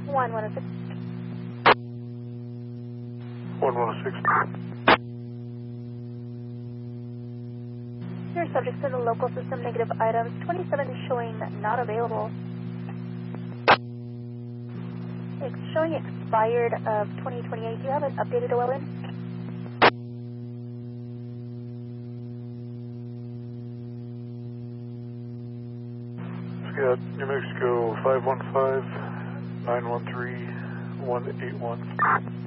1106. 1106. Your subjects in the local system, negative items. 27 is showing not available. It's showing expired of 2028. Do you have an updated OLN? Scott, New Mexico 515-913-181.